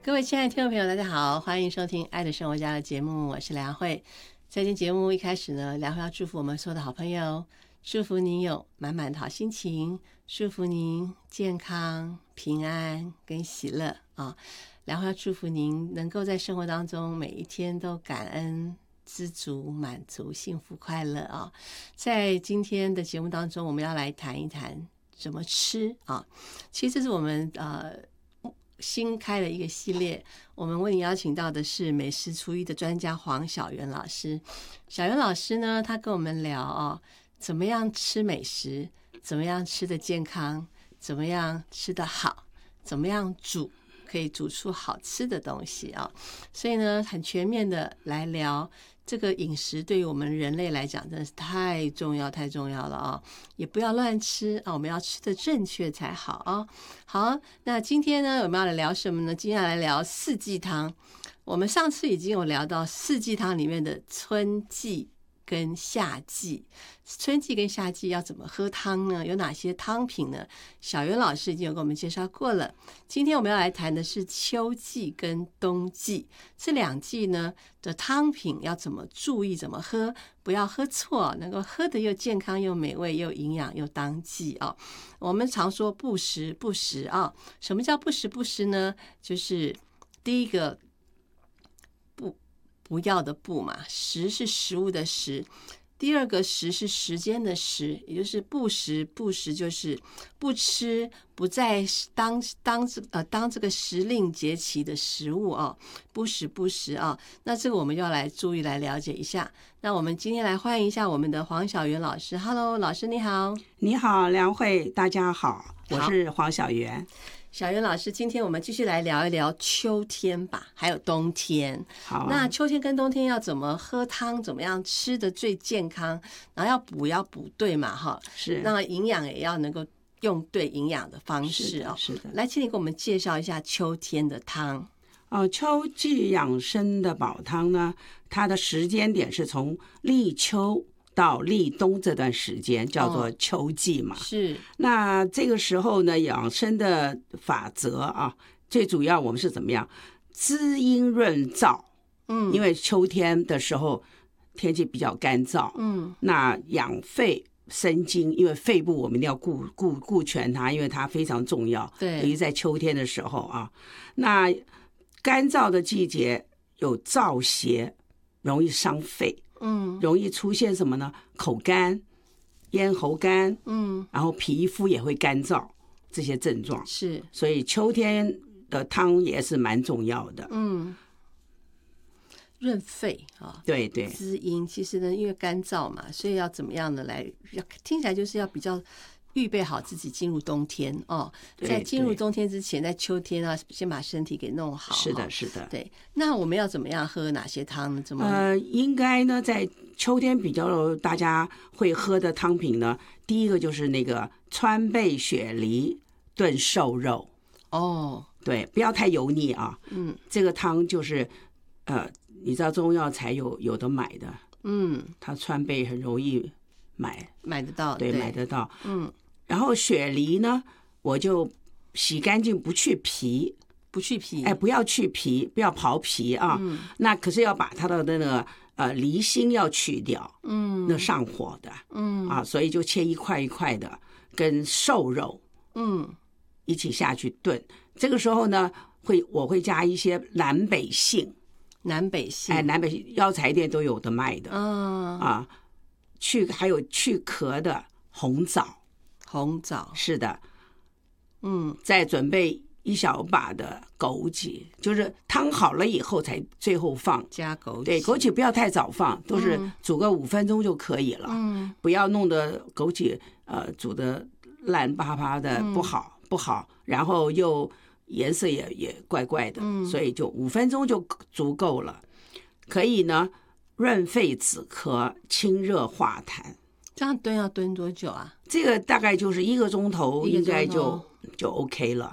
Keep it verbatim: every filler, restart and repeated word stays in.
各位亲爱的听众朋友，大家好，欢迎收听《爱的生活家》的节目，我是梁慧。在今天节目一开始呢，梁慧要祝福我们所有的好朋友，祝福您有满满的好心情，祝福您健康、平安跟喜乐啊！梁慧要祝福您能够在生活当中每一天都感恩、知足、满足、幸福、快乐啊！在今天的节目当中，我们要来谈一谈怎么吃啊。其实这是我们呃新开的一个系列，我们为您邀请到的是美食厨艺的专家黄小媛老师。小媛老师呢，他跟我们聊哦，怎么样吃美食，怎么样吃的健康，怎么样吃的好，怎么样煮可以煮出好吃的东西啊、哦。所以呢，很全面的来聊这个饮食，对于我们人类来讲真的是太重要太重要了啊、哦！也不要乱吃啊，我们要吃的正确才好啊、哦。好，那今天呢，我们要来聊什么呢？今天要来聊四季汤。我们上次已经有聊到四季汤里面的春季跟夏季，春季跟夏季要怎么喝汤呢？有哪些汤品呢？小媛老师已经有给我们介绍过了。今天我们要来谈的是秋季跟冬季这两季呢的汤品要怎么注意，怎么喝，不要喝错，能够喝的又健康又美味又营养又当季啊。我们常说不时不食啊，什么叫不时不食呢？就是第一个不不要的不嘛，食是食物的食。第二个食是时间的时，也就是不食不食，就是不吃，不在当当呃当这个时令节气的食物啊，不食不食啊。那这个我们要来注意来了解一下。那我们今天来欢迎一下我们的黄小媛老师。Hello， 老师你好。 你好，梁慧，大家好，我是黄小媛。 小媛老师，今天我们继续来聊一聊秋天吧，还有冬天。 好、啊， 那秋天跟冬天要怎么喝汤，怎么样吃的最健康，然后要补要补对嘛，哈， 是。 那营养也要能够用对营养的方式哦。 是的，是的。 来，请你给我们介绍一下秋天的汤。 哦，秋季养生的煲汤呢，它的时间点是从立秋到立冬这段时间叫做秋季嘛、哦、 是。 那这个时候呢，养生的法则啊，最主要我们是怎么样滋阴润燥。嗯，因为秋天的时候天气比较干燥，嗯，那养肺生津，因为肺部我们一定要顾顾顾全它，因为它非常重要。 对， 尤其在秋天的时候啊，那干燥的季节有燥邪，容易伤肺。嗯，容易出现什么呢？口干、咽喉干，嗯，然后皮肤也会干燥，这些症状是。 所以秋天的汤也是蛮重要的。 嗯，润肺啊， 对对， 滋阴。其实呢，因为干燥嘛，所以要怎么样的来？听起来就是要比较预备好自己进入冬天哦。在进入冬天之前，在秋天啊，先把身体给弄好。 是的，是的。 对，那我们要怎么样喝哪些汤呢？怎么？ 呃，应该呢，在秋天比较大家会喝的汤品呢，第一个就是那个川贝雪梨炖瘦肉。 哦， 对，不要太油腻啊。嗯，这个汤就是呃，你知道中药材有有的买的。嗯，它川贝很容易买买得到。 对，对买得到。嗯。然后雪梨呢，我就洗干净，不去皮， 不去皮， 哎，不要去皮，不要刨皮啊。嗯、那可是要把它的那个呃梨心要去掉，嗯，那上火的，嗯啊，所以就切一块一块的，跟瘦肉，嗯，一起下去炖。这个时候呢，会我会加一些南北杏， 南北杏， 哎，南北杏药材店都有的卖的，嗯啊，去还有去壳的红枣。 红枣是的，嗯，再准备一小把的枸杞，就是汤好了以后才最后放加枸杞。 对，枸杞不要太早放，都是煮个五分钟就可以了。嗯，不要弄得枸杞呃煮的烂巴巴的，不好、嗯、不好，然后又颜色也也怪怪的，嗯，所以就五分钟就足够了。可以呢，润肺止咳，清热化痰。 这样炖要炖多久啊？ 这个大概就是一个钟头，应该就就 OK 了。